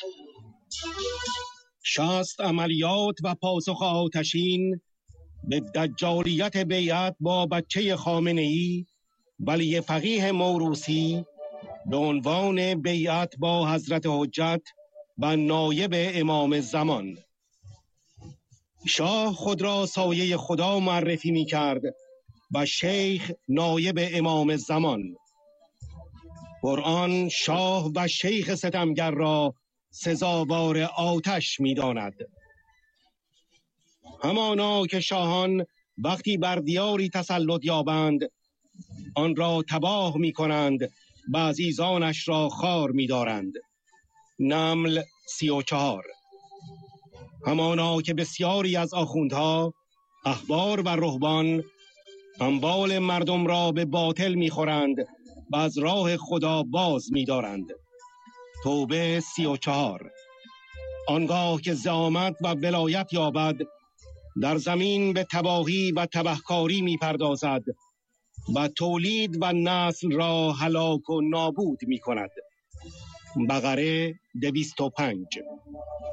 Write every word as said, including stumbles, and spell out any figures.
شصت عملیات و پاسخ آتشین به دجالیت بیعت با بچه خامنه‌ای ولی فقیه موروثی به عنوان بیعت با حضرت حجت و نایب امام زمان. شاه خود را سایه خدا معرفی می کرد و شیخ نایب امام زمان. قرآن شاه و شیخ ستمگر را سزاوار آتش می داند. همانا که شاهان وقتی بر دیاری تسلط یابند آن را تباه می کنند و عزیزانش را خار می دارند. نمل سی و چهار. همانا که بسیاری از آخوندها، احبار و رهبان اموال مردم را به باطل می خورند و از راه خدا باز می دارند. توبه سی و چهار. آنگاه که زعامت و ولایت یابد در زمین به تباهی و تبهکاری می پردازد و تولید و نسل را هلاک و نابود می کند. بقره دویست و پنج.